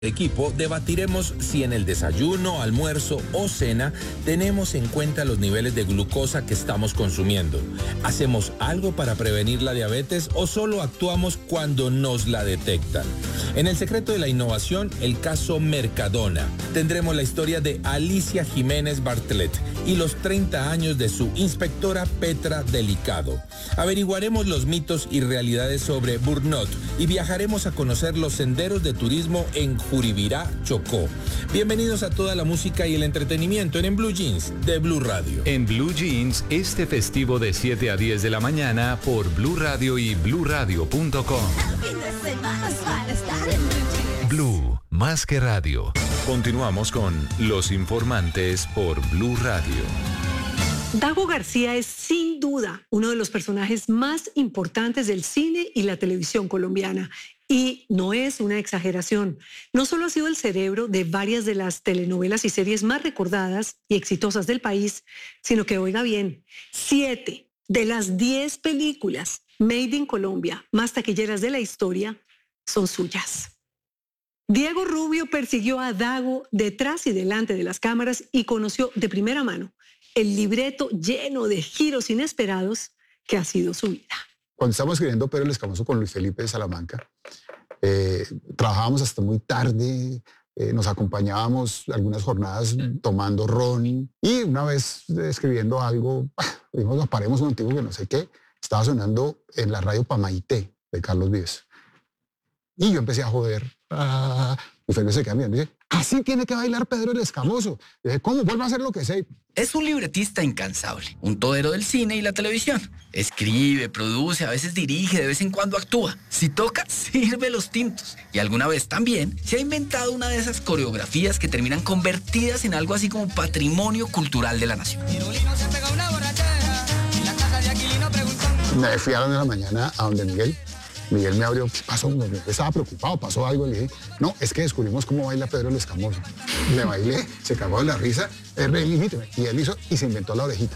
Equipo debatiremos si en el desayuno, almuerzo o cena tenemos en cuenta los niveles de glucosa que estamos consumiendo. ¿Hacemos algo para prevenir la diabetes o solo actuamos cuando nos la detectan? En El secreto de la innovación, el caso Mercadona. Tendremos la historia de Alicia Jiménez Bartlett y los 30 años de su inspectora Petra Delicado. Averiguaremos los mitos y realidades sobre Burnout y viajaremos a conocer los senderos de turismo en Juribirá, Chocó. Bienvenidos a toda la música y el entretenimiento en Blue Jeans de Blue Radio. En Blue Jeans, este festivo de 7 a 10 de la mañana por Blue Radio y bluradio.com. Blue, más que radio. Continuamos con Los Informantes por Blue Radio. Dago García es sin duda uno de los personajes más importantes del cine y la televisión colombiana. Y no es una exageración. No solo ha sido el cerebro de varias de las telenovelas y series más recordadas y exitosas del país, sino que, oiga bien, 7 de las 10 películas Made in Colombia más taquilleras de la historia son suyas. Diego Rubio persiguió a Dago detrás y delante de las cámaras y conoció de primera mano el libreto lleno de giros inesperados que ha sido su vida. Cuando estábamos escribiendo Pedro el Escamoso con Luis Felipe de Salamanca, trabajábamos hasta muy tarde, nos acompañábamos algunas jornadas tomando ron y una vez escribiendo algo, dijimos, nos paremos un motivo que no sé qué, estaba sonando en la radio Pamaité de Carlos Vives. Y yo empecé a joder. Luis Felipe se queda mirando y dice, así tiene que bailar Pedro el Escamoso. Y dije, ¿cómo? Vuelva a hacer lo que sé. Es un libretista incansable, un todero del cine y la televisión. Escribe, produce, a veces dirige, de vez en cuando actúa. Si toca, sirve los tintos. Y alguna vez también se ha inventado una de esas coreografías que terminan convertidas en algo así como patrimonio cultural de la nación. Me fui a las 9 de la mañana a donde Miguel. Miguel me abrió, ¿qué pasó? Estaba preocupado, pasó algo. Le dije, no, es que descubrimos cómo baila Pedro el Escamoso. Le bailé, se cagó de la risa, y él hizo y se inventó la orejita.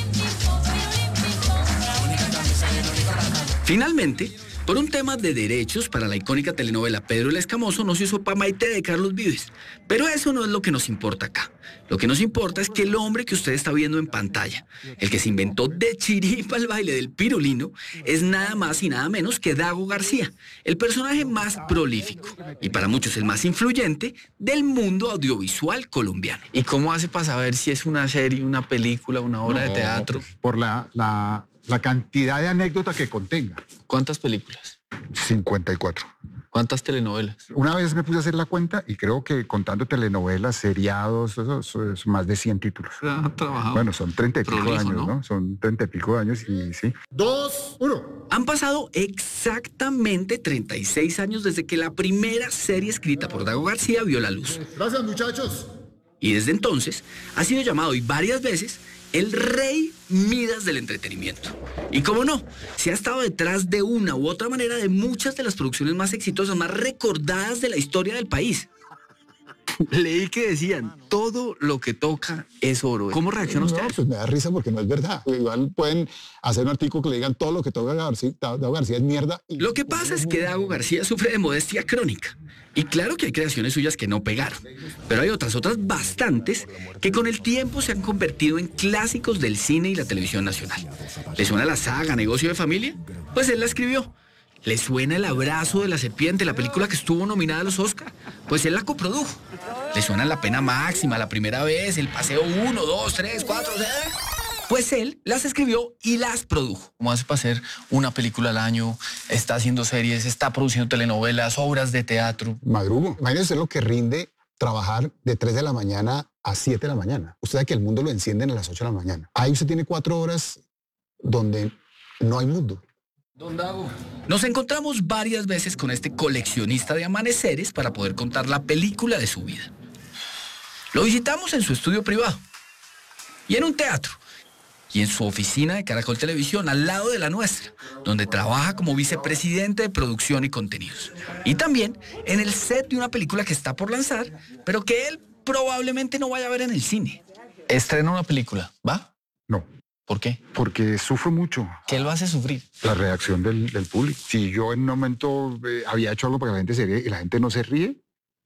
Finalmente, por un tema de derechos para la icónica telenovela Pedro el Escamoso no se usó Pamaité de Carlos Vives. Pero eso no es lo que nos importa acá. Lo que nos importa es que el hombre que usted está viendo en pantalla, el que se inventó de chiripa el baile del pirulino, es nada más y nada menos que Dago García, el personaje más prolífico y para muchos el más influyente del mundo audiovisual colombiano. ¿Y cómo hace para saber si es una serie, una película, una obra de teatro? Por la cantidad de anécdotas que contenga. ¿Cuántas películas? 54. ¿Cuántas telenovelas? Una vez me puse a hacer la cuenta y creo que contando telenovelas, seriados, eso son más de 100 títulos. Bueno, son 30 y pico años, ¿no? Son 30 y pico años y sí. 2, 1. Han pasado exactamente 36 años desde que la primera serie escrita por Dago García vio la luz. Gracias, muchachos. Y desde entonces ha sido llamado y varias veces el rey Midas del entretenimiento. Y cómo no, se ha estado detrás de una u otra manera de muchas de las producciones más exitosas, más recordadas de la historia del país. Leí que decían, todo lo que toca es oro. ¿Cómo reacciona usted? No, pues me da risa porque no es verdad. Igual pueden hacer un artículo que le digan todo lo que toca Dago García es mierda. Lo que pasa es que Dago García sufre de modestia crónica. Y claro que hay creaciones suyas que no pegaron. Pero hay otras bastantes, que con el tiempo se han convertido en clásicos del cine y la televisión nacional. ¿Le suena la saga Negocio de Familia? Pues él la escribió. ¿Le suena El abrazo de la serpiente, la película que estuvo nominada a los Oscar? Pues él la coprodujo. ¿Le suena La pena máxima, La primera vez, El paseo 1, 2, 3, 4, 6? Pues él las escribió y las produjo. ¿Cómo hace para hacer una película al año? Está haciendo series, está produciendo telenovelas, obras de teatro. Madrugo. Imagínese lo que rinde trabajar de 3 de la mañana a 7 de la mañana. Usted sabe que el mundo lo encienden a las 8 de la mañana. Ahí usted tiene 4 horas donde no hay mundo. Don Dago. Nos encontramos varias veces con este coleccionista de amaneceres para poder contar la película de su vida. Lo visitamos en su estudio privado y en un teatro y en su oficina de Caracol Televisión al lado de la nuestra, donde trabaja como vicepresidente de producción y contenidos. Y también en el set de una película que está por lanzar, pero que él probablemente no vaya a ver en el cine. Estrena una película, ¿va? No. ¿Por qué? Porque sufro mucho. ¿Qué lo hace sufrir? La reacción del público. Si yo en un momento había hecho algo para que la gente se ríe y la gente no se ríe,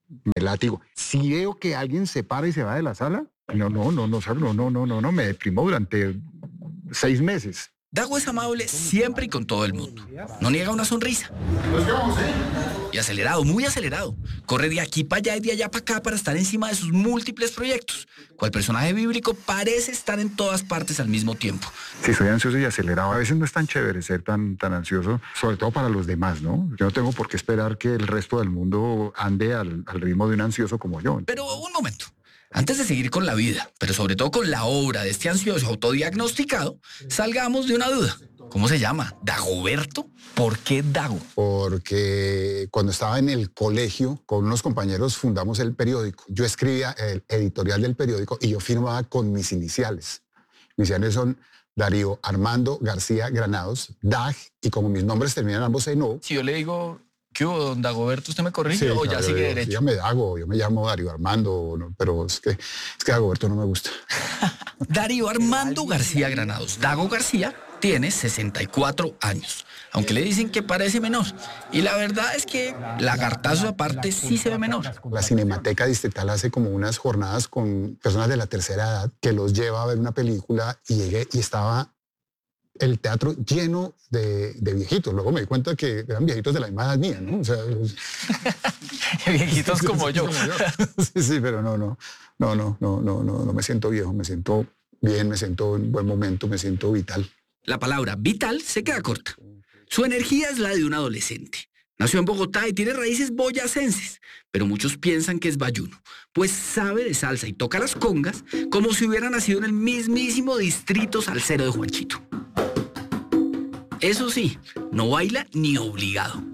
me latigo. Si veo que alguien se para y se va de la sala, no, me deprimo durante 6 meses. Dago es amable siempre y con todo el mundo. No niega una sonrisa. Y acelerado, muy acelerado. Corre de aquí para allá y de allá para acá para estar encima de sus múltiples proyectos. Cual personaje bíblico parece estar en todas partes al mismo tiempo. Sí, soy ansioso y acelerado. A veces no es tan chévere ser tan ansioso, sobre todo para los demás, ¿no? Yo no tengo por qué esperar que el resto del mundo ande al ritmo de un ansioso como yo. Pero un momento. Antes de seguir con la vida, pero sobre todo con la obra de este ansioso autodiagnosticado, salgamos de una duda. ¿Cómo se llama? ¿Dagoberto? ¿Por qué Dago? Porque cuando estaba en el colegio, con unos compañeros fundamos el periódico. Yo escribía el editorial del periódico y yo firmaba con mis iniciales. Mis iniciales son Darío Armando García Granados, DAG, y como mis nombres terminan ambos en O. Si yo le digo, ¿qué hubo, don Dagoberto? ¿Usted me corrige o ya sigue derecho? Yo me Dago, yo me llamo Darío Armando, ¿no? Pero es que Dagoberto no me gusta. Darío Armando García Granados. Dago García tiene 64 años, aunque le dicen que parece menor. Y la verdad es que, lagartazo aparte, sí se ve menor. La Cinemateca Distrital hace como unas jornadas con personas de la tercera edad que los lleva a ver una película y llegué y estaba el teatro lleno de viejitos. Luego me di cuenta que eran viejitos de la misma edad mía, ¿no? O sea, viejitos como yo. Sí, pero no me siento viejo, me siento bien, me siento en buen momento, me siento vital. La palabra vital se queda corta. Su energía es la de un adolescente. Nació en Bogotá y tiene raíces boyacenses, pero muchos piensan que es bayuno, pues sabe de salsa y toca las congas como si hubiera nacido en el mismísimo distrito salsero de Juanchito. Eso sí, no baila ni obligado.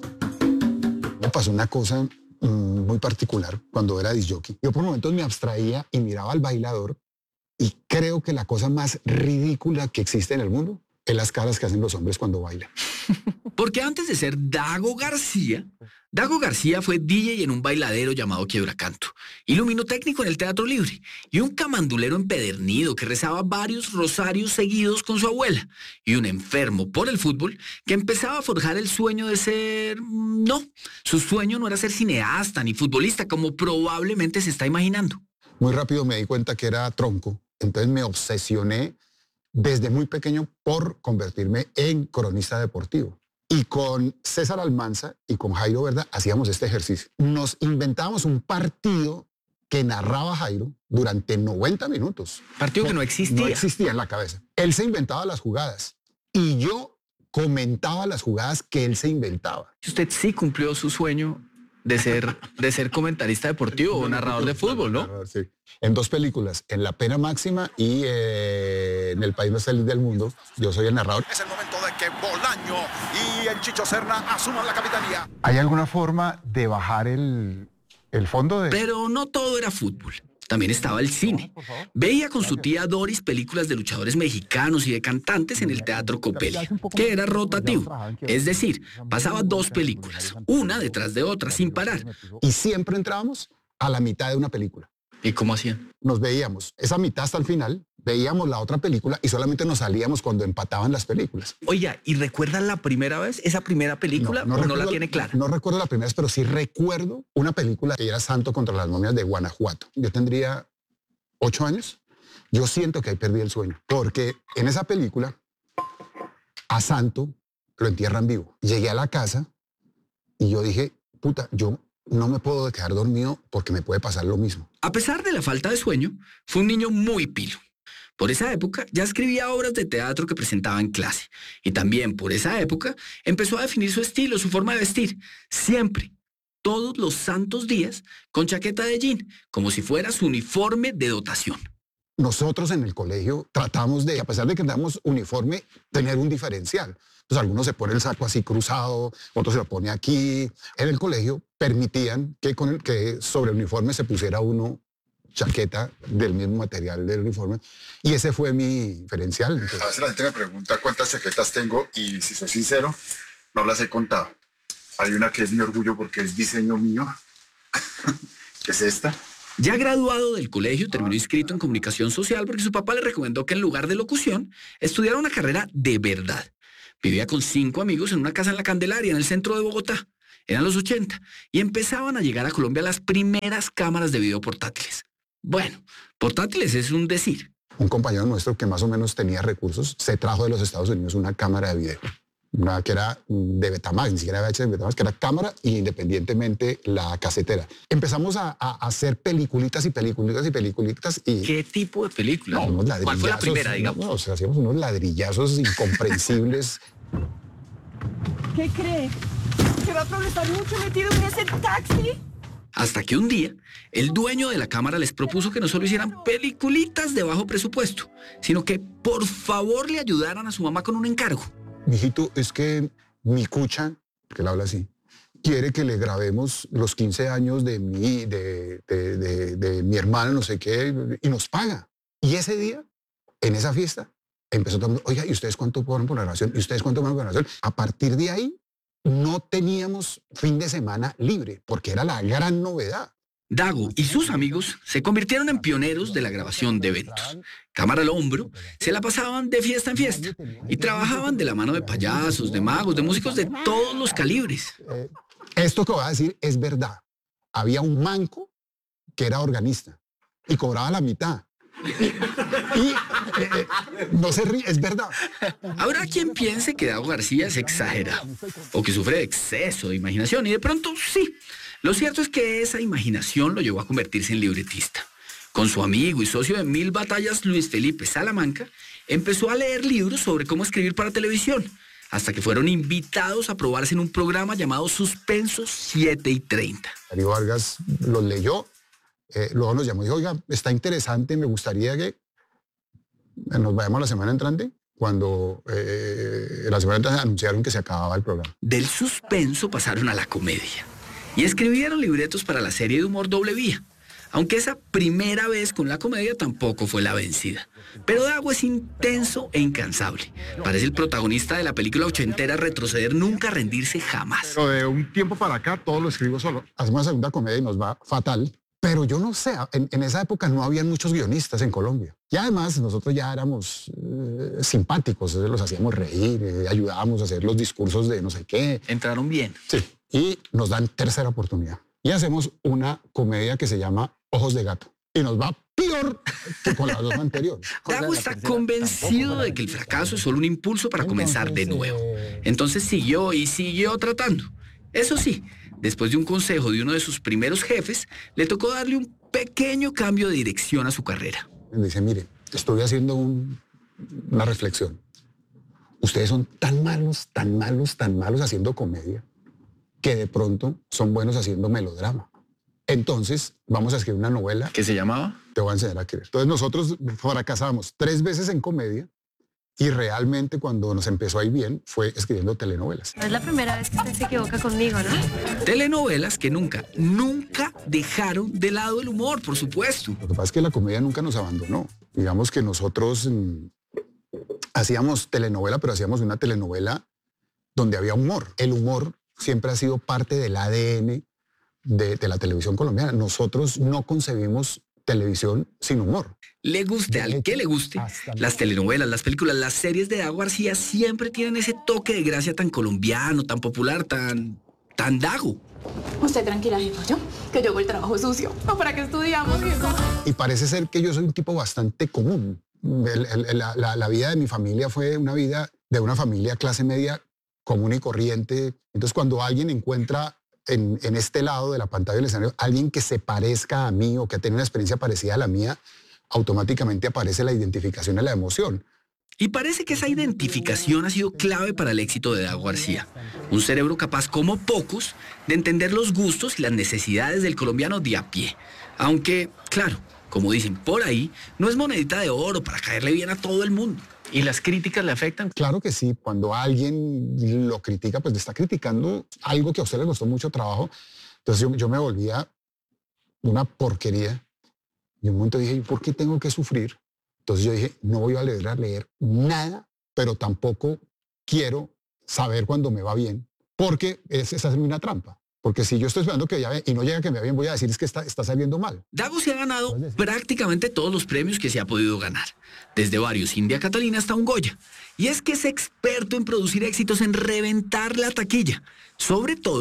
Me pasó una cosa muy particular cuando era disc jockey. Yo por momentos me abstraía y miraba al bailador y creo que la cosa más ridícula que existe en el mundo es las caras que hacen los hombres cuando bailan. Porque antes de ser Dago García fue DJ en un bailadero llamado Quiebracanto, iluminotécnico en el Teatro Libre y un camandulero empedernido que rezaba varios rosarios seguidos con su abuela y un enfermo por el fútbol que empezaba a forjar el sueño de ser... No, su sueño no era ser cineasta ni futbolista como probablemente se está imaginando. Muy rápido me di cuenta que era tronco, entonces me obsesioné desde muy pequeño por convertirme en cronista deportivo. Y con César Almanza y con Jairo Verda hacíamos este ejercicio. Nos inventábamos un partido que narraba Jairo durante 90 minutos. Partido que no existía. No existía en la cabeza. Él se inventaba las jugadas y yo comentaba las jugadas que él se inventaba. Usted sí cumplió su sueño de ser comentarista deportivo o narrador de fútbol, ¿no? Sí. En 2 películas, en La Pena Máxima y en El País Más Feliz del Mundo, yo soy el narrador. Es el momento de que Bolaño y el Chicho Serna asuman la capitanía. ¿Hay alguna forma de bajar el fondo de...? Pero no todo era fútbol. También estaba el cine. Veía con su tía Doris películas de luchadores mexicanos y de cantantes en el Teatro Copelia, que era rotativo. Es decir, pasaba 2 películas, una detrás de otra, sin parar. Y siempre entrábamos a la mitad de una película. ¿Y cómo hacían? Nos veíamos esa mitad hasta el final, veíamos la otra película y solamente nos salíamos cuando empataban las películas. Oiga, ¿y recuerdan la primera vez, esa primera película, o no la tiene clara? No recuerdo la primera vez, pero sí recuerdo una película que era Santo contra las momias de Guanajuato. Yo tendría 8 años. Yo siento que ahí perdí el sueño, porque en esa película a Santo lo entierran vivo. Llegué a la casa y yo dije, puta, yo no me puedo quedar dormido porque me puede pasar lo mismo. A pesar de la falta de sueño, fue un niño muy pilo. Por esa época ya escribía obras de teatro que presentaba en clase. Y también por esa época empezó a definir su estilo, su forma de vestir. Siempre, todos los santos días, con chaqueta de jean, como si fuera su uniforme de dotación. Nosotros en el colegio tratamos de, a pesar de que andamos uniforme, tener un diferencial. Entonces algunos se ponen el saco así cruzado, otros se lo pone aquí. En el colegio permitían que sobre el uniforme se pusiera uno chaqueta del mismo material del uniforme. Y ese fue mi diferencial. Entonces, a veces la gente me pregunta cuántas chaquetas tengo y si soy sincero, no las he contado. Hay una que es mi orgullo porque es diseño mío, que es esta. Ya graduado del colegio, terminó inscrito en comunicación social porque su papá le recomendó que en lugar de locución estudiara una carrera de verdad. Vivía con 5 amigos en una casa en La Candelaria, en el centro de Bogotá. Eran los 80 y empezaban a llegar a Colombia las primeras cámaras de video portátiles. Bueno, portátiles es un decir. Un compañero nuestro que más o menos tenía recursos se trajo de los Estados Unidos una cámara de video. Una que era de Betamax, ni siquiera VHS de Betamax, que era cámara y independientemente la casetera. Empezamos a hacer peliculitas y peliculitas y... ¿Qué tipo de películas? No, ¿Cuál fue la primera, digamos? No, o sea, hacíamos unos ladrillazos incomprensibles. ¿Qué cree? ¿Que va a progresar mucho metido en ese taxi? Hasta que un día, el dueño de la cámara les propuso que no solo hicieran peliculitas de bajo presupuesto, sino que por favor le ayudaran a su mamá con un encargo. Mijito, es que mi cucha, porque él habla así, quiere que le grabemos los 15 años de mi hermano, no sé qué, y nos paga. Y ese día, en esa fiesta, empezó todo el mundo, oiga, ¿y ustedes cuánto ponen por la grabación? ¿Y ustedes cuánto ponen por la grabación? A partir de ahí, no teníamos fin de semana libre, porque era la gran novedad. Dago y sus amigos se convirtieron en pioneros de la grabación de eventos. Cámara al hombro, se la pasaban de fiesta en fiesta y trabajaban de la mano de payasos, de magos, de músicos de todos los calibres. Esto que voy a decir es verdad. Había un manco que era organista y cobraba la mitad. Y no se ríe, es verdad. Habrá quien piense que Dago García es exagerado o que sufre de exceso de imaginación y de pronto sí. Lo cierto es que esa imaginación lo llevó a convertirse en libretista. Con su amigo y socio de 1000 batallas, Luis Felipe Salamanca, empezó a leer libros sobre cómo escribir para televisión, hasta que fueron invitados a probarse en un programa llamado Suspenso 7 y 30. Darío Vargas los leyó, luego nos llamó y dijo, oiga, está interesante, me gustaría que nos vayamos la semana entrante. Cuando la semana entrante anunciaron que se acababa el programa. Del suspenso pasaron a la comedia y escribieron libretos para la serie de humor Doble Vía, aunque esa primera vez con la comedia tampoco fue la vencida. Pero Dago es intenso e incansable. Parece el protagonista de la película ochentera Retroceder, nunca rendirse jamás. Pero de un tiempo para acá todo lo escribo solo. Hacemos la segunda comedia y nos va fatal. Pero yo no sé, en esa época no habían muchos guionistas en Colombia. Y además nosotros ya éramos simpáticos, los hacíamos reír, ayudábamos a hacer los discursos de no sé qué. Entraron bien. Sí, y nos dan tercera oportunidad. Y hacemos una comedia que se llama Ojos de Gato. Y nos va peor que con las dos anteriores. Dago está convencido de que el fracaso es solo un impulso para comenzar de nuevo. Entonces siguió y siguió tratando. Eso sí, después de un consejo de uno de sus primeros jefes, le tocó darle un pequeño cambio de dirección a su carrera. Me dice, mire, estoy haciendo una reflexión. Ustedes son tan malos haciendo comedia que de pronto son buenos haciendo melodrama. Entonces, vamos a escribir una novela. ¿Qué se llamaba? Te voy a enseñar a querer. Entonces, nosotros fracasamos 3 veces en comedia y realmente cuando nos empezó a ir bien fue escribiendo telenovelas. No es la primera vez que usted se equivoca conmigo, ¿no? Telenovelas que nunca dejaron de lado el humor, por supuesto. Lo que pasa es que la comedia nunca nos abandonó. Digamos que nosotros hacíamos telenovela, pero hacíamos una telenovela donde había humor. El humor siempre ha sido parte del ADN de la televisión colombiana. Nosotros no concebimos televisión sin humor. Le guste al que le guste, las telenovelas, las películas, las series de Dago García siempre tienen ese toque de gracia tan colombiano, tan popular, tan Dago. Usted tranquila, jefa, que yo hago el trabajo sucio. No, ¿para qué estudiamos, jefa? Y parece ser que yo soy un tipo bastante común. La vida de mi familia fue una vida de una familia clase media común y corriente. Entonces, cuando alguien encuentra en este lado de la pantalla del escenario alguien que se parezca a mí o que tenga una experiencia parecida a la mía, automáticamente aparece la identificación y la emoción. Y parece que esa identificación ha sido clave para el éxito de Dago García. Un cerebro capaz como pocos de entender los gustos y las necesidades del colombiano de a pie. Aunque, claro, como dicen por ahí, no es monedita de oro para caerle bien a todo el mundo. ¿Y las críticas le afectan? Claro que sí. Cuando alguien lo critica, pues le está criticando algo que a usted le costó mucho trabajo. Entonces yo me volvía una porquería. Y en un momento dije, ¿por qué tengo que sufrir? Entonces yo dije, no voy a leer nada, pero tampoco quiero saber cuando me va bien, porque esa es una trampa. Porque si yo estoy esperando que ya y no llega que me va bien, voy a decir es que está saliendo mal. Dago se ha ganado prácticamente todos los premios que se ha podido ganar, desde varios India Catalina hasta un Goya. Y es que es experto en producir éxitos, en reventar la taquilla, sobre todo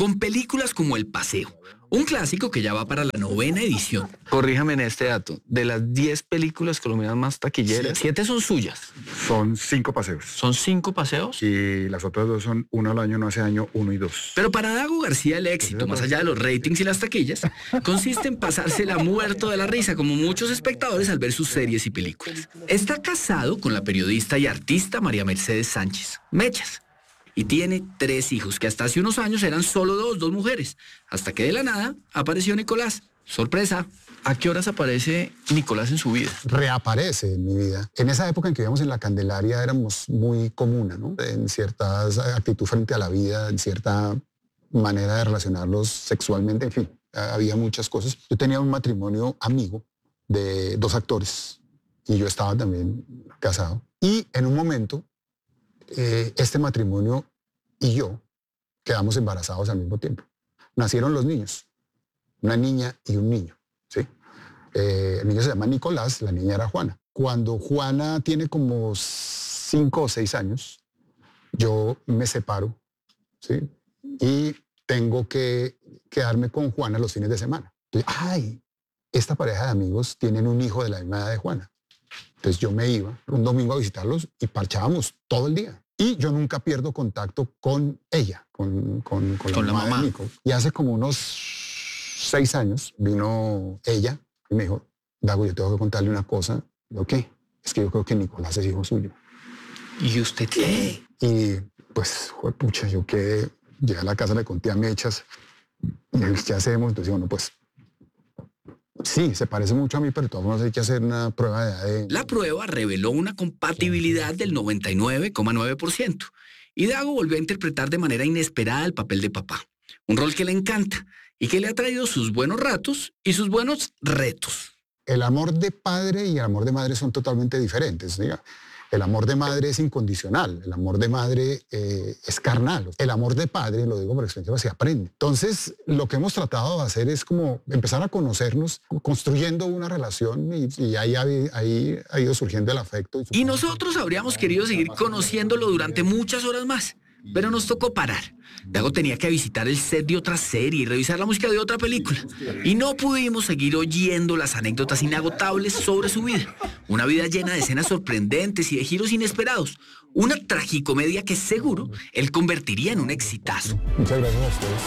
con películas como El Paseo, un clásico que ya va para la 9ª edición. Corríjame en este dato. De las 10 películas colombianas más taquilleras, 7 son suyas. Son 5 paseos. ¿Son 5 paseos? Y las otras 2 son 1 al año, no hace año, 1 y 2. Pero para Dago García el éxito, más allá de los ratings y las taquillas, consiste en pasársela muerto de la risa, como muchos espectadores al ver sus series y películas. Está casado con la periodista y artista María Mercedes Sánchez, Mechas, y tiene 3 hijos, que hasta hace unos años eran solo 2 mujeres, hasta que de la nada apareció Nicolás. ¡Sorpresa! ¿A qué horas aparece Nicolás en su vida? Reaparece en mi vida. En esa época en que vivíamos en la Candelaria éramos muy comuna, ¿no? En cierta actitud frente a la vida, en cierta manera de relacionarlos sexualmente, en fin, había muchas cosas. Yo tenía un matrimonio amigo de 2 actores y yo estaba también casado. Y en un momento, este matrimonio y yo quedamos embarazados al mismo tiempo. Nacieron los niños, una niña y un niño, ¿sí? El niño se llama Nicolás, la niña era Juana. Cuando Juana tiene como 5 o 6 años, yo me separo, ¿sí? Y tengo que quedarme con Juana los fines de semana. Entonces, ¡ay! Esta pareja de amigos tienen un hijo de la misma edad de Juana. Entonces yo me iba un domingo a visitarlos y parchábamos todo el día. Y yo nunca pierdo contacto con ella, con la mamá de Nico. Y hace como unos 6 años vino ella y me dijo, Dago, yo tengo que contarle una cosa. Yo, ¿qué? Es que yo creo que Nicolás es hijo suyo. ¿Y usted qué? Y pues, pucha, yo quedé, llegué a la casa, le conté a Mechas, y le dije, ¿qué hacemos? Entonces, bueno, pues, sí, se parece mucho a mí, pero de todas formas hay que hacer una prueba de ADN. La prueba reveló una compatibilidad del 99,9%. Y Dago volvió a interpretar de manera inesperada el papel de papá. Un rol que le encanta y que le ha traído sus buenos ratos y sus buenos retos. El amor de padre y el amor de madre son totalmente diferentes, diga. El amor de madre es incondicional, el amor de madre es carnal. El amor de padre, lo digo por experiencia, se aprende. Entonces, lo que hemos tratado de hacer es como empezar a conocernos, construyendo una relación y ahí ha ido surgiendo el afecto. Y nosotros habríamos querido seguir conociéndolo durante muchas horas más, pero nos tocó parar. Dago tenía que visitar el set de otra serie y revisar la música de otra película. Y no pudimos seguir oyendo las anécdotas inagotables sobre su vida. Una vida llena de escenas sorprendentes y de giros inesperados. Una tragicomedia que seguro él convertiría en un exitazo. Muchas gracias a ustedes.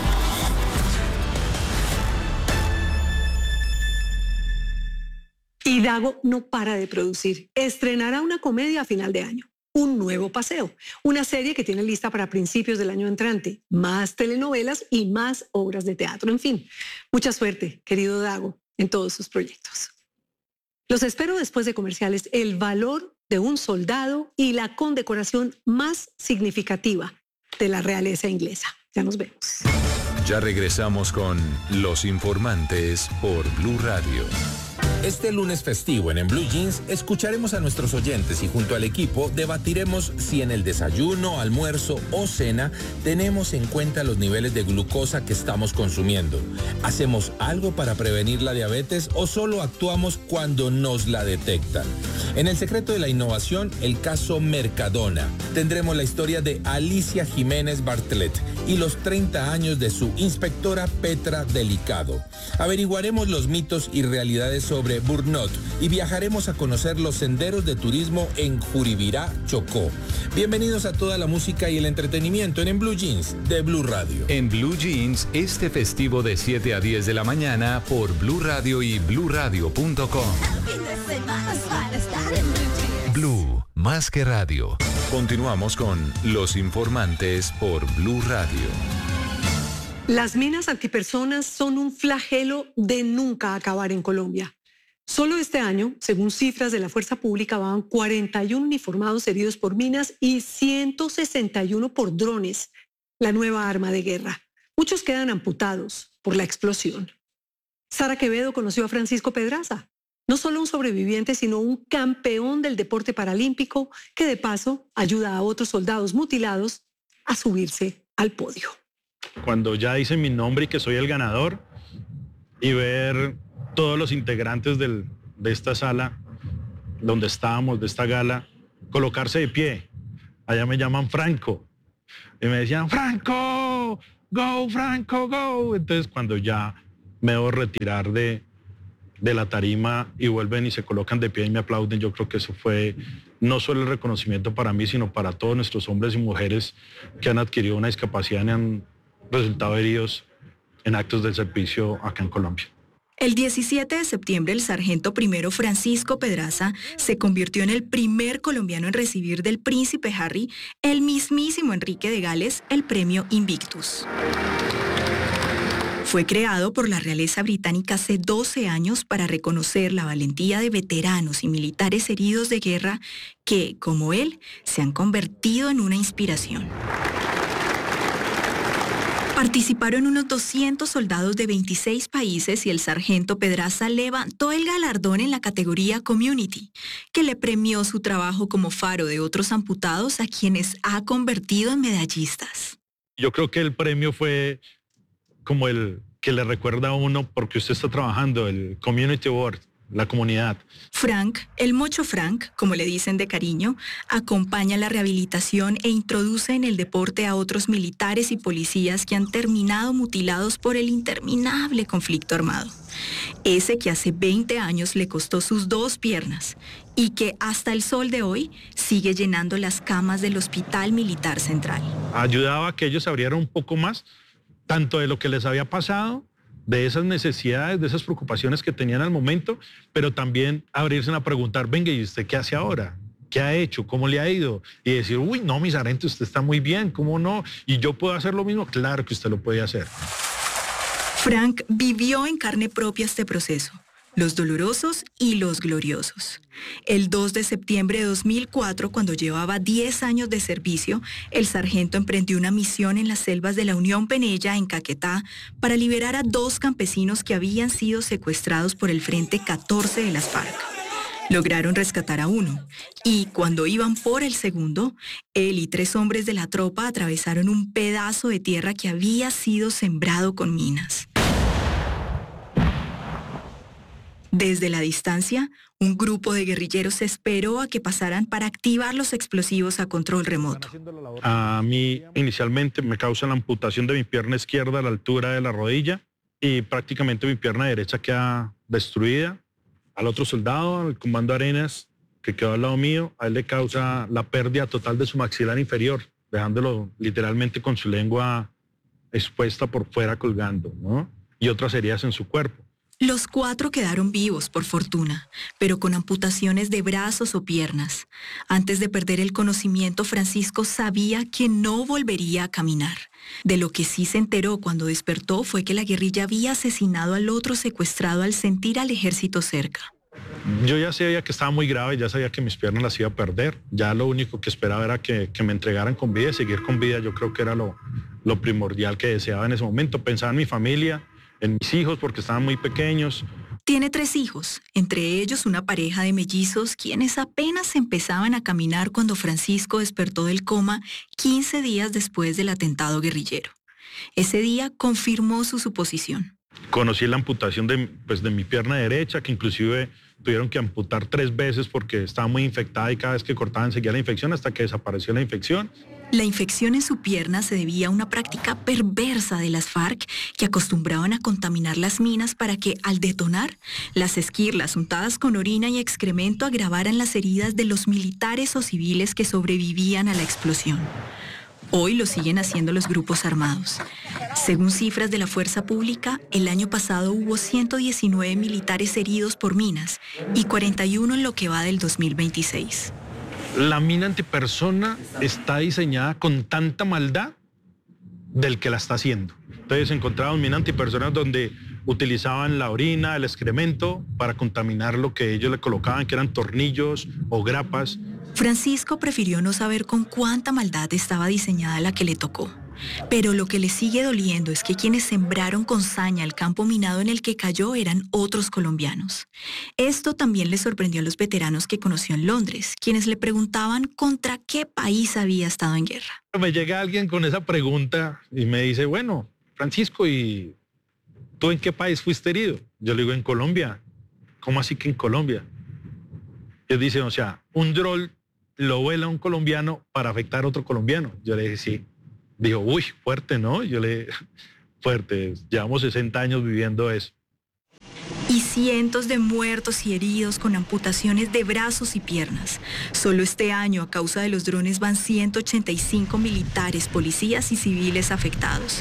Y Dago no para de producir. Estrenará una comedia a final de año. Un nuevo paseo, una serie que tiene lista para principios del año entrante, más telenovelas y más obras de teatro. En fin, mucha suerte, querido Dago, en todos sus proyectos. Los espero después de comerciales. El valor de un soldado y la condecoración más significativa de la realeza inglesa. Ya nos vemos. Ya regresamos con Los Informantes por Blue Radio. Este lunes festivo en Blue Jeans escucharemos a nuestros oyentes y junto al equipo debatiremos si en el desayuno, almuerzo o cena tenemos en cuenta los niveles de glucosa que estamos consumiendo. ¿Hacemos algo para prevenir la diabetes o solo actuamos cuando nos la detectan? En El secreto de la innovación, el caso Mercadona. Tendremos la historia de Alicia Jiménez Bartlett y los 30 años de su inspectora Petra Delicado. Averiguaremos los mitos y realidades sobre Burnout y viajaremos a conocer los senderos de turismo en Juribirá, Chocó. Bienvenidos a toda la música y el entretenimiento en Blue Jeans de Blue Radio. En Blue Jeans, este festivo de 7 a 10 de la mañana por Blue Radio y bluradio.com. Blue, más que radio. Continuamos con Los Informantes por Blue Radio. Las minas antipersonas son un flagelo de nunca acabar en Colombia. Solo este año, según cifras de la Fuerza Pública, van 41 uniformados heridos por minas y 161 por drones, la nueva arma de guerra. Muchos quedan amputados por la explosión. Sara Quevedo conoció a Francisco Pedraza, no solo un sobreviviente, sino un campeón del deporte paralímpico que de paso ayuda a otros soldados mutilados a subirse al podio. Cuando ya dicen mi nombre y que soy el ganador y ver todos los integrantes de esta sala donde estábamos, de esta gala, colocarse de pie. Allá me llaman Franco. Y me decían, ¡Franco! go Franco, go. Entonces cuando ya me debo retirar de la tarima y vuelven y se colocan de pie y me aplauden, yo creo que eso fue no solo el reconocimiento para mí, sino para todos nuestros hombres y mujeres que han adquirido una discapacidad y han resultado heridos en actos del servicio acá en Colombia. El 17 de septiembre, el sargento primero Francisco Pedraza se convirtió en el primer colombiano en recibir del príncipe Harry, el mismísimo Enrique de Gales, el premio Invictus. Fue creado por la realeza británica hace 12 años para reconocer la valentía de veteranos y militares heridos de guerra que, como él, se han convertido en una inspiración. Participaron unos 200 soldados de 26 países y el sargento Pedraza levantó el galardón en la categoría Community, que le premió su trabajo como faro de otros amputados a quienes ha convertido en medallistas. Yo creo que el premio fue como el que le recuerda a uno porque usted está trabajando, el Community Award, la comunidad. Frank, el Mocho Frank, como le dicen de cariño, acompaña la rehabilitación e introduce en el deporte a otros militares y policías que han terminado mutilados por el interminable conflicto armado. Ese que hace 20 años le costó sus 2 piernas y que hasta el sol de hoy sigue llenando las camas del Hospital Militar Central. Ayudaba a que ellos se abrieran un poco más, tanto de lo que les había pasado, de esas necesidades, de esas preocupaciones que tenían al momento, pero también abrirse a preguntar, venga, ¿y usted qué hace ahora? ¿Qué ha hecho? ¿Cómo le ha ido? Y decir, uy, no, mi sargento, usted está muy bien, ¿cómo no? ¿Y yo puedo hacer lo mismo? Claro que usted lo puede hacer. Frank vivió en carne propia este proceso, los dolorosos y los gloriosos. El 2 de septiembre de 2004, cuando llevaba 10 años de servicio, el sargento emprendió una misión en las selvas de la Unión Penella, en Caquetá, para liberar a 2 campesinos que habían sido secuestrados por el Frente 14 de las FARC. Lograron rescatar a uno, y cuando iban por el segundo, él y 3 hombres de la tropa atravesaron un pedazo de tierra que había sido sembrado con minas. Desde la distancia, un grupo de guerrilleros esperó a que pasaran para activar los explosivos a control remoto. A mí inicialmente me causa la amputación de mi pierna izquierda a la altura de la rodilla y prácticamente mi pierna derecha queda destruida. Al otro soldado, al comando Arenas, que quedó al lado mío, a él le causa la pérdida total de su maxilar inferior, dejándolo literalmente con su lengua expuesta por fuera colgando, ¿no? Y otras heridas en su cuerpo. Los 4 quedaron vivos, por fortuna, pero con amputaciones de brazos o piernas. Antes de perder el conocimiento, Francisco sabía que no volvería a caminar. De lo que sí se enteró cuando despertó fue que la guerrilla había asesinado al otro secuestrado al sentir al ejército cerca. Yo ya sabía que estaba muy grave, ya sabía que mis piernas las iba a perder. Ya lo único que esperaba era que me entregaran con vida y seguir con vida. Yo creo que era lo primordial que deseaba en ese momento. Pensaba en mi familia, en mis hijos porque estaban muy pequeños. Tiene 3 hijos, entre ellos una pareja de mellizos quienes apenas empezaban a caminar cuando Francisco despertó del coma 15 días después del atentado guerrillero. Ese día confirmó su suposición. Conocí la amputación de mi pierna derecha, que inclusive tuvieron que amputar 3 veces porque estaba muy infectada y cada vez que cortaban seguía la infección hasta que desapareció la infección. La infección en su pierna se debía a una práctica perversa de las FARC que acostumbraban a contaminar las minas para que, al detonar, las esquirlas untadas con orina y excremento agravaran las heridas de los militares o civiles que sobrevivían a la explosión. Hoy lo siguen haciendo los grupos armados. Según cifras de la Fuerza Pública, el año pasado hubo 119 militares heridos por minas y 41 en lo que va del 2026. La mina antipersona está diseñada con tanta maldad del que la está haciendo. Entonces encontraron minas antipersonas donde utilizaban la orina, el excremento para contaminar lo que ellos le colocaban, que eran tornillos o grapas. Francisco prefirió no saber con cuánta maldad estaba diseñada la que le tocó. Pero lo que le sigue doliendo es que quienes sembraron con saña el campo minado en el que cayó eran otros colombianos. Esto también le sorprendió a los veteranos que conoció en Londres, quienes le preguntaban contra qué país había estado en guerra. Me llega alguien con esa pregunta y me dice, bueno, Francisco, ¿y tú en qué país fuiste herido? Yo le digo, en Colombia. ¿Cómo así que en Colombia? Ellos dicen, o sea, un dron lo vuela un colombiano para afectar a otro colombiano. Yo le dije, sí. dijo, uy, fuerte, ¿no? Yo le dije, fuerte, llevamos 60 años viviendo eso. Y cientos de muertos y heridos con amputaciones de brazos y piernas. Solo este año, a causa de los drones, van 185 militares, policías y civiles afectados.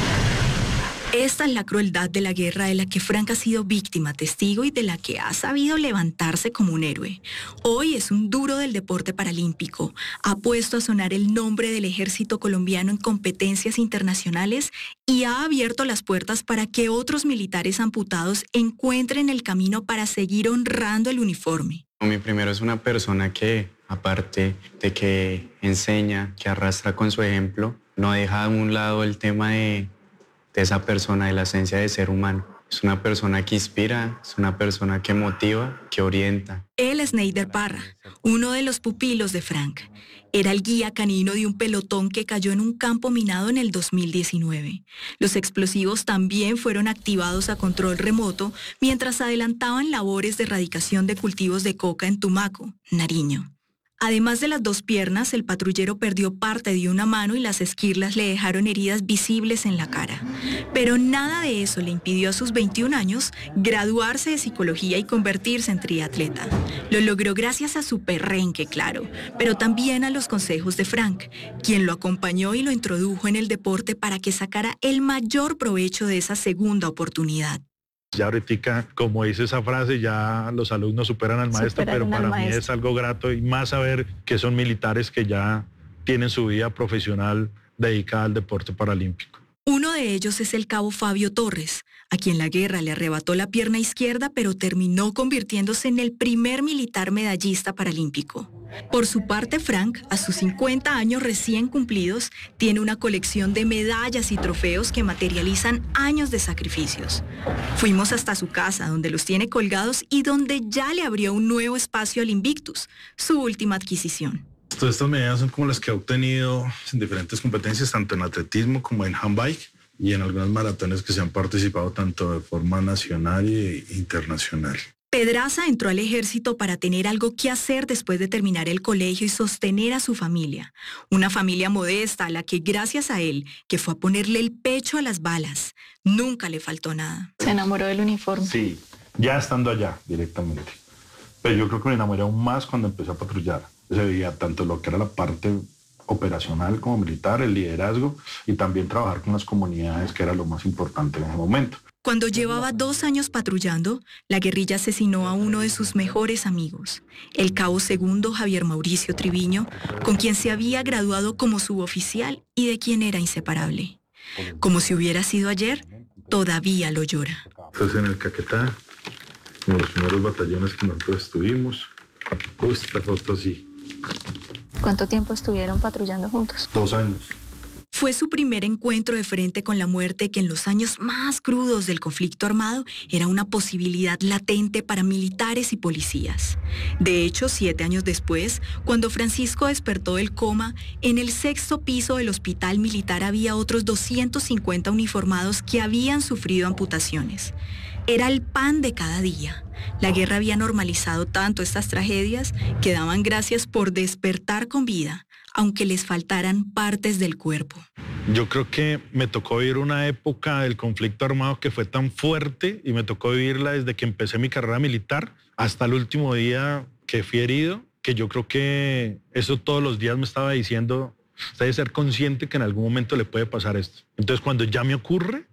Esta es la crueldad de la guerra de la que Frank ha sido víctima, testigo y de la que ha sabido levantarse como un héroe. Hoy es un duro del deporte paralímpico. Ha puesto a sonar el nombre del ejército colombiano en competencias internacionales y ha abierto las puertas para que otros militares amputados encuentren el camino para seguir honrando el uniforme. Mi primero es una persona que, aparte de que enseña, que arrastra con su ejemplo, no deja a un lado el tema de esa persona, de la esencia de ser humano. Es una persona que inspira, es una persona que motiva, que orienta. Él es Neider Parra, uno de los pupilos de Frank. Era el guía canino de un pelotón que cayó en un campo minado en el 2019. Los explosivos también fueron activados a control remoto mientras adelantaban labores de erradicación de cultivos de coca en Tumaco, Nariño. Además de las 2 piernas, el patrullero perdió parte de una mano y las esquirlas le dejaron heridas visibles en la cara. Pero nada de eso le impidió a sus 21 años graduarse de psicología y convertirse en triatleta. Lo logró gracias a su perrenque, claro, pero también a los consejos de Frank, quien lo acompañó y lo introdujo en el deporte para que sacara el mayor provecho de esa segunda oportunidad. Ya ahorita, como dice esa frase, ya los alumnos superan al maestro, pero para mí es algo grato y más saber que son militares que ya tienen su vida profesional dedicada al deporte paralímpico. Uno de ellos es el cabo Fabio Torres, a quien la guerra le arrebató la pierna izquierda, pero terminó convirtiéndose en el primer militar medallista paralímpico. Por su parte, Frank, a sus 50 años recién cumplidos, tiene una colección de medallas y trofeos que materializan años de sacrificios. Fuimos hasta su casa, donde los tiene colgados y donde ya le abrió un nuevo espacio al Invictus, su última adquisición. Todas estas medallas son como las que he obtenido en diferentes competencias, tanto en atletismo como en handbike y en algunas maratones que se han participado tanto de forma nacional e internacional. Pedraza entró al ejército para tener algo que hacer después de terminar el colegio y sostener a su familia. Una familia modesta a la que, gracias a él, que fue a ponerle el pecho a las balas, nunca le faltó nada. ¿Se enamoró del uniforme? Sí, ya estando allá directamente. Pero yo creo que me enamoré aún más cuando empecé a patrullar. Se veía tanto lo que era la parte operacional como militar, el liderazgo y también trabajar con las comunidades, que era lo más importante en ese momento. Cuando llevaba 2 años patrullando, la guerrilla asesinó a uno de sus mejores amigos, el cabo segundo Javier Mauricio Triviño, con quien se había graduado como suboficial y de quien era inseparable. Como si hubiera sido ayer, todavía lo llora. Entonces en el Caquetá, en los primeros batallones que nosotros estuvimos, esta foto así. ¿Cuánto tiempo estuvieron patrullando juntos? 2 años. Fue su primer encuentro de frente con la muerte que en los años más crudos del conflicto armado era una posibilidad latente para militares y policías. De hecho, 7 años después, cuando Francisco despertó del coma, en el 6º piso del hospital militar había otros 250 uniformados que habían sufrido amputaciones. Era el pan de cada día. La guerra había normalizado tanto estas tragedias que daban gracias por despertar con vida, aunque les faltaran partes del cuerpo. Yo creo que me tocó vivir una época del conflicto armado que fue tan fuerte y me tocó vivirla desde que empecé mi carrera militar hasta el último día que fui herido, que yo creo que eso todos los días me estaba diciendo, usted debe ser consciente que en algún momento le puede pasar esto. Entonces cuando ya me ocurre,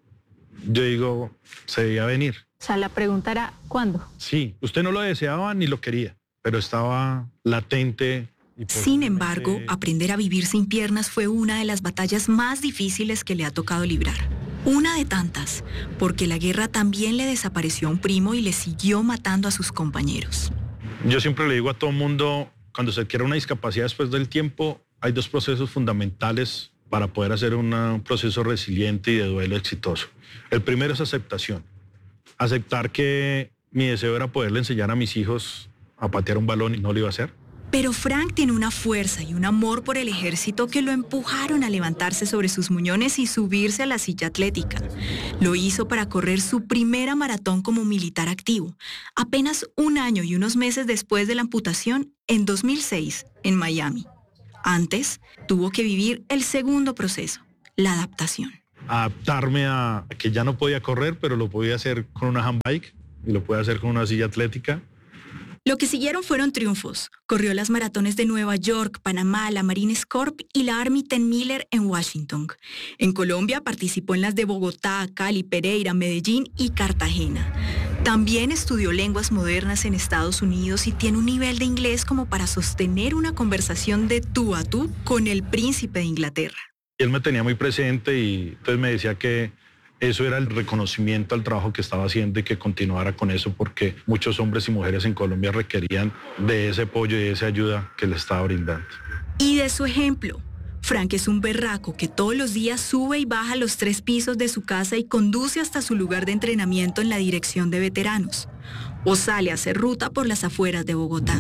yo digo, se debía venir. O sea, la pregunta era, ¿cuándo? Sí, usted no lo deseaba ni lo quería, pero estaba latente. Sin embargo, aprender a vivir sin piernas fue una de las batallas más difíciles que le ha tocado librar. Una de tantas, porque la guerra también le desapareció a un primo y le siguió matando a sus compañeros. Yo siempre le digo a todo el mundo, cuando se quiere una discapacidad después del tiempo, hay 2 procesos fundamentales para poder hacer un proceso resiliente y de duelo exitoso. El primero es aceptación. Aceptar que mi deseo era poderle enseñar a mis hijos a patear un balón y no lo iba a hacer. Pero Frank tiene una fuerza y un amor por el ejército que lo empujaron a levantarse sobre sus muñones y subirse a la silla atlética. Lo hizo para correr su primera maratón como militar activo, apenas 1 año y unos meses después de la amputación, en 2006, en Miami. Antes, tuvo que vivir el segundo proceso, la adaptación. Adaptarme a que ya no podía correr, pero lo podía hacer con una handbike y lo podía hacer con una silla atlética. Lo que siguieron fueron triunfos. Corrió las maratones de Nueva York, Panamá, la Marines Corp y la Army 10 Miller en Washington. En Colombia participó en las de Bogotá, Cali, Pereira, Medellín y Cartagena. También estudió lenguas modernas en Estados Unidos y tiene un nivel de inglés como para sostener una conversación de tú a tú con el príncipe de Inglaterra. Él me tenía muy presente y entonces me decía que eso era el reconocimiento al trabajo que estaba haciendo y que continuara con eso porque muchos hombres y mujeres en Colombia requerían de ese apoyo y de esa ayuda que le estaba brindando. Y de su ejemplo, Frank es un berraco que todos los días sube y baja los 3 pisos de su casa y conduce hasta su lugar de entrenamiento en la dirección de veteranos. O sale a hacer ruta por las afueras de Bogotá.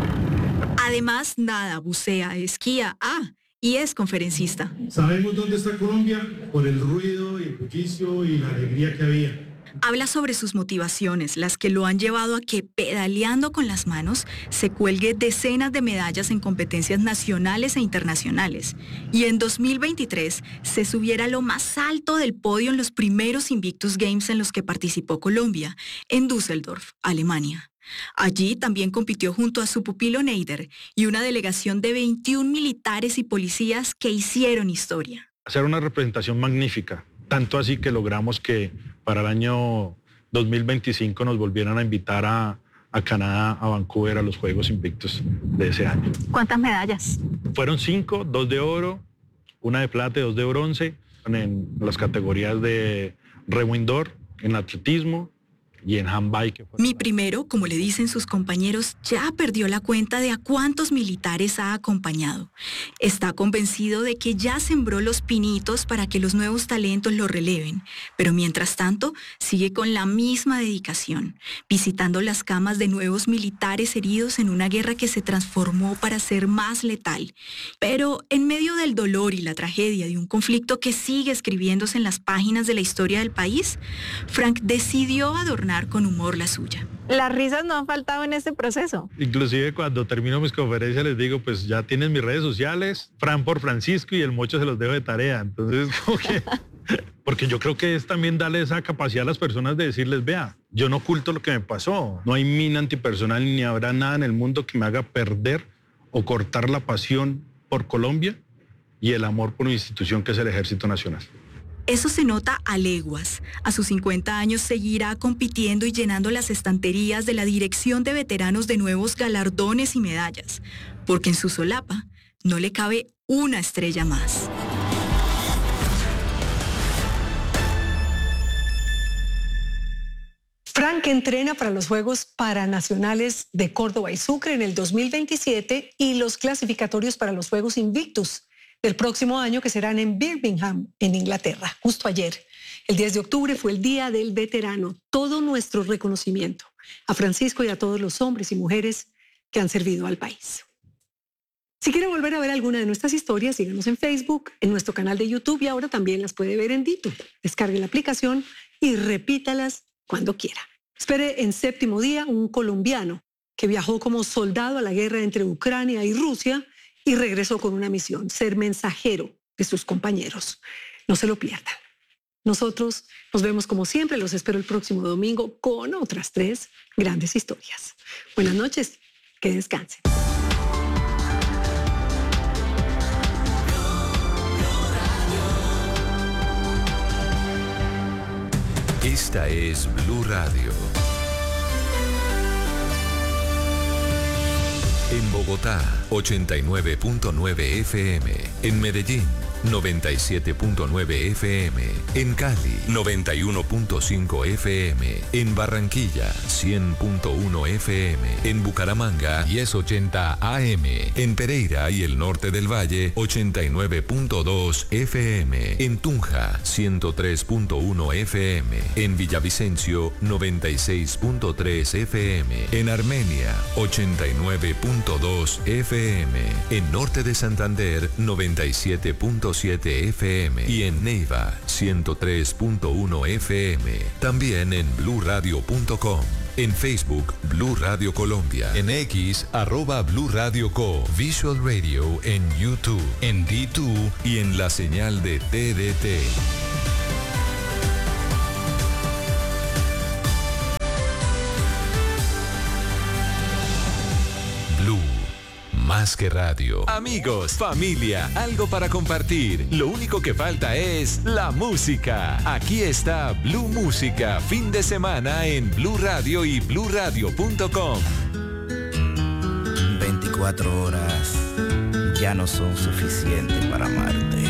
Además, nada, bucea, esquía, y es conferencista. ¿Sabemos dónde está Colombia? Por el ruido y el bullicio y la alegría que había. Habla sobre sus motivaciones, las que lo han llevado a que, pedaleando con las manos, se cuelgue decenas de medallas en competencias nacionales e internacionales. Y en 2023 se subiera a lo más alto del podio en los primeros Invictus Games en los que participó Colombia, en Düsseldorf, Alemania. Allí también compitió junto a su pupilo Neider y una delegación de 21 militares y policías que hicieron historia. Hacer una representación magnífica, tanto así que logramos que para el año 2025 nos volvieran a invitar a Canadá, a Vancouver, a los Juegos Invictus de ese año. ¿Cuántas medallas? Fueron 5, 2 de oro, 1 de plata y 2 de bronce en las categorías de remo indoor, en atletismo y en handbike. Mi primero, como le dicen sus compañeros, ya perdió la cuenta de a cuántos militares ha acompañado. Está convencido de que ya sembró los pinitos para que los nuevos talentos lo releven, pero mientras tanto sigue con la misma dedicación, visitando las camas de nuevos militares heridos en una guerra que se transformó para ser más letal. Pero en medio del dolor y la tragedia de un conflicto que sigue escribiéndose en las páginas de la historia del país, Frank decidió adornar con humor la suya. Las risas no han faltado en este proceso. Inclusive cuando termino mis conferencias les digo, pues ya tienen mis redes sociales, Fran por Francisco y el mocho se los dejo de tarea. Entonces, como que, porque yo creo que es también darle esa capacidad a las personas de decirles, vea, yo no oculto lo que me pasó. No hay mina antipersonal ni habrá nada en el mundo que me haga perder o cortar la pasión por Colombia y el amor por una institución que es el Ejército Nacional. Eso se nota a leguas. A sus 50 años seguirá compitiendo y llenando las estanterías de la Dirección de Veteranos de nuevos galardones y medallas, porque en su solapa no le cabe una estrella más. Frank entrena para los Juegos Paranacionales de Córdoba y Sucre en el 2027 y los clasificatorios para los Juegos Invictus del próximo año, que serán en Birmingham, en Inglaterra, justo ayer. El 10 de octubre fue el Día del Veterano. Todo nuestro reconocimiento a Francisco y a todos los hombres y mujeres que han servido al país. Si quiere volver a ver alguna de nuestras historias, síganos en Facebook, en nuestro canal de YouTube y ahora también las puede ver en Dito. Descargue la aplicación y repítalas cuando quiera. Espere en Séptimo Día un colombiano que viajó como soldado a la guerra entre Ucrania y Rusia y regresó con una misión, ser mensajero de sus compañeros. No se lo pierdan. Nosotros nos vemos como siempre, los espero el próximo domingo con otras 3 grandes historias. Buenas noches, que descansen. Esta es Blue Radio. En Bogotá, 89.9 FM. En Medellín, 97.9 FM. En Cali, 91.5 FM. En Barranquilla, 100.1 FM. En Bucaramanga, 1080 AM. En Pereira y el norte del Valle, 89.2 FM. En Tunja, 103.1 FM. En Villavicencio, 96.3 FM. En Armenia, 89.2 FM. En norte de Santander, 97.3 100.7 FM y en Neiva 103.1 FM. También en bluradio.com. En Facebook, Blue Radio Colombia. En X, @Blue Radio Co. Visual Radio en YouTube, en D2 y en la señal de TDT. Blue. Más que radio. Amigos, familia, algo para compartir. Lo único que falta es la música. Aquí está Blue Música, fin de semana en Blue Radio y bluradio.com. 24 horas ya no son suficientes para amarte.